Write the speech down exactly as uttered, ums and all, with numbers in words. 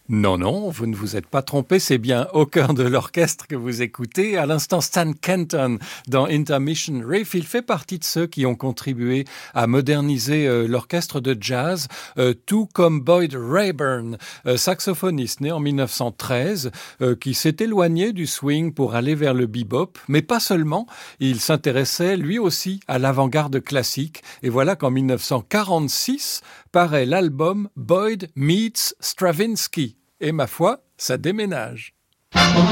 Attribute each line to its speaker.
Speaker 1: Non, non, vous ne vous êtes pas trompé, c'est bien Au cœur de l'orchestre que vous écoutez. À l'instant, Stan Kenton dans Intermission Riff. Il fait partie de ceux qui ont contribué à moderniser euh, l'orchestre de jazz, euh, tout comme Boyd Rayburn, euh, saxophoniste né en mille neuf cent treize, euh, qui s'est éloigné du swing pour aller vers le bebop. Mais pas seulement, il s'intéressait lui aussi à l'avant-garde classique. Et voilà qu'en mille neuf cent quarante-six paraît l'album Boyd Meets Stravinsky. Et ma foi, ça déménage.